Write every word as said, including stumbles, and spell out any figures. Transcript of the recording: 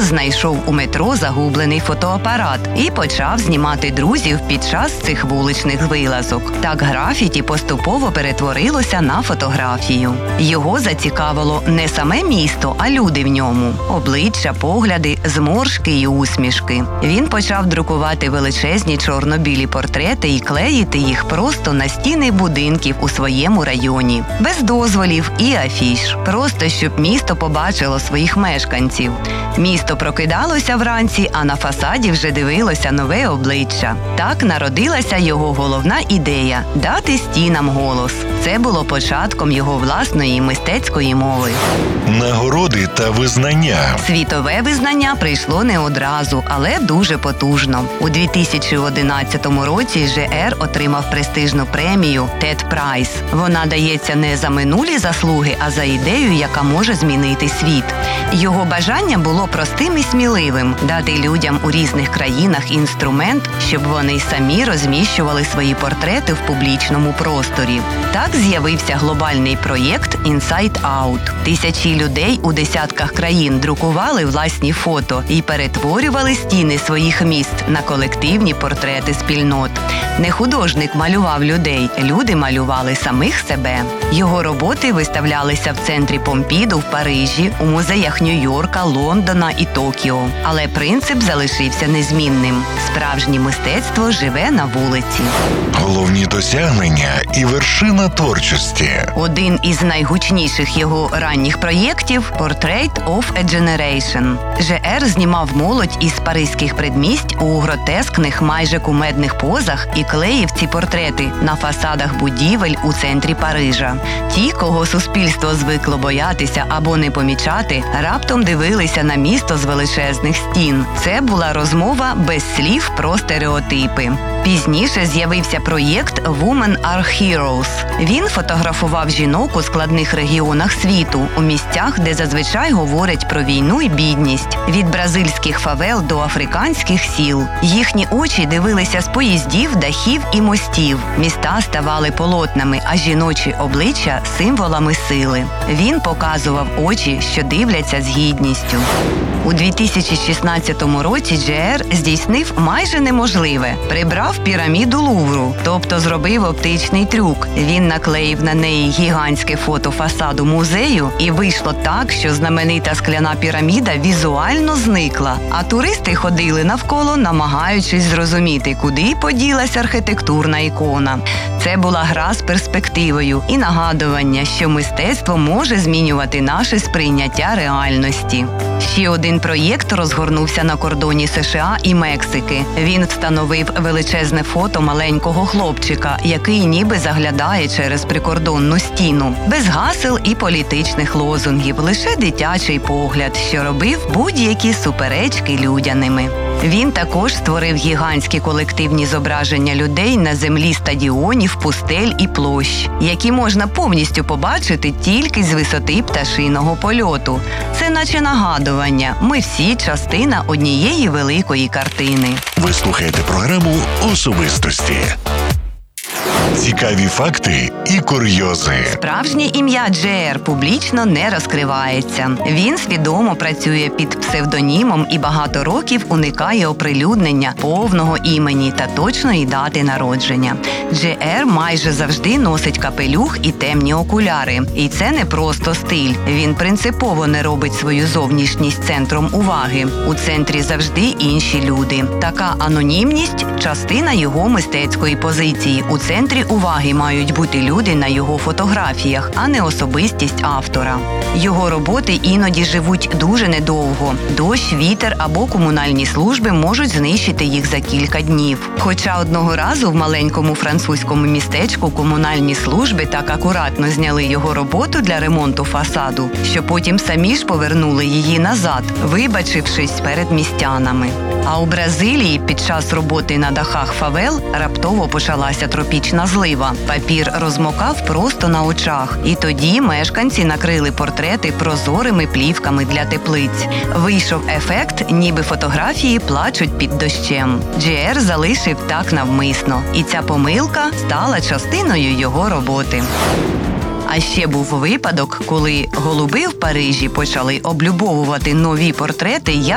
знайшов у метро загублений фотоапарат і почав знімати друзів під час цих вуличних вилазок. Так графіті поступово перетворилося на фотографію. Його зацікавило не саме місто, а люди в ньому – обличчя, погляди, зморшки і усмішки. Він почав друкувати величезні чорно-білі портрети і клеїти їх просто на стіни будинків у своєму районі. Без дозволів і афіш. Просто щоб місто побачило своїх мешканців. Місто прокидалося вранці, а на фасаді вже дивилося нове обличчя. Так народилася його головна ідея – дати стінам голос. Це було початком його власної мистецької мови. Нагороди та визнання. Світове визнання прийшло не одразу, але дуже потужно. У дві тисячі одинадцятому році ЖР отримав престижну премію «Тед Прайс». Вона дається не за минулі заслуги, а за ідею, яка може змінити світ. Його бажання було простим і сміливим – дати людям у різних країнах інструмент, щоб вони самі розміщували свої портрети в публічному просторі. Так з'явився глобальний проєкт «Inside Out». Тисячі людей у десятках країн друкували власні фото і перетворювали стіни своїх міст на колективні портрети спільнот. Не художник малював людей, люди малювали самих себе. Його роботи виставлялися в центрі Помпіду в Парижі, у музеях Нью-Йорка, Лондона і Токіо. Але принцип залишився незмінним. Справжнє мистецтво живе на вулиці. Головні досягнення і вершина творчості. Один із найгучніших його ранніх проєктів – «Portrait of a Generation». ЖР знімав молодь із паризьких предмість у гротескних, майже кумедних позах і клеїв ці портрети на фасадах будівель у центрі Парижа. Ті, кого суспільство звикло боятися або не помічати, раптом дивилися на місто з величезних стін. Це була розмова без слів про стереотипи. Пізніше з'явився проєкт «Women are Heroes». Він фотографував жінок у складних регіонах світу, у місцях, де зазвичай говорять про війну і бідність. Від бразильських фавел до африканських сіл. Їхні очі дивилися з поїздів, дахів і мостів. Міста ставали полотнами, а жіночі обличчя – символами сили. Він показував очі, що дивляться з гідністю. У дві тисячі шістнадцятому році ЖР здійснив майже неможливе – прибрав піраміду Лувру, тобто зробив оптичний трюк. Він наклеїв на неї гігантське фото фасаду музею, і вийшло так, що знаменита скляна піраміда візуально зникла, а туристи ходили навколо, намагаючись зрозуміти, куди поділась архітектурна ікона. Це була гра з перспективою і нагадування, що мистецтво може змінювати наше сприйняття реальності. Ще один проєкт розгорнувся на кордоні США і Мексики. Він встановив величезне фото маленького хлопчика, який ніби заглядає через прикордонну стіну. Без гасел і політичних лозунгів, лише дитячий погляд, що робив будь-які суперечки людяними. Він також створив гігантські колективні зображення людей на землі стадіонів, пустель і площ, які можна повністю побачити тільки з висоти пташиного польоту. Це наче нагадування – ми всі частина однієї великої картини. Ви слухаєте програму «Особистості». Цікаві факти і курйози. Справжнє ім'я ЖР публічно не розкривається. Він свідомо працює під псевдонімом і багато років уникає оприлюднення повного імені та точної дати народження. ЖР майже завжди носить капелюх і темні окуляри. І це не просто стиль. Він принципово не робить свою зовнішність центром уваги. У центрі завжди інші люди. Така анонімність – частина його мистецької позиції. У центрі уваги мають бути люди на його фотографіях, а не особистість автора. Його роботи іноді живуть дуже недовго. Дощ, вітер або комунальні служби можуть знищити їх за кілька днів. Хоча одного разу в маленькому французькому містечку комунальні служби так акуратно зняли його роботу для ремонту фасаду, що потім самі ж повернули її назад, вибачившись перед містянами. А у Бразилії під час роботи на дахах фавел раптово почалася тропічна злива. Папір розмокав просто на очах. І тоді мешканці накрили портрети прозорими плівками для теплиць. Вийшов ефект, ніби фотографії плачуть під дощем. ЖР залишив так навмисно. І ця помилка стала частиною його роботи. А ще був випадок, коли голуби в Парижі почали облюбовувати нові портрети